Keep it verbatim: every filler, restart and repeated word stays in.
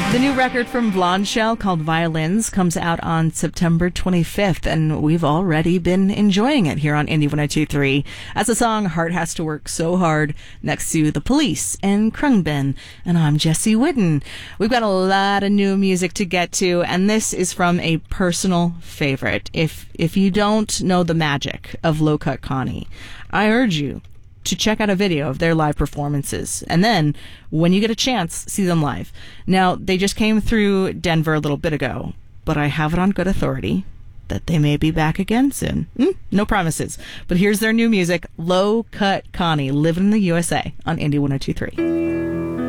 The new record from Blonde Shell called Violins comes out on September twenty-fifth, and we've already been enjoying it here on Indie one oh two point three. As the song Heart Has to Work So Hard next to The Police and Krungbin. And I'm Jesse Whitten. We've got a lot of new music to get to, and this is from a personal favorite. If, if you don't know the magic of Low Cut Connie, I urge you to check out a video of their live performances. And then, when you get a chance, see them live. Now, they just came through Denver a little bit ago, but I have it on good authority that they may be back again soon. Mm, no promises. But here's their new music, Low Cut Connie, living in the U S A on Indie one oh two point three.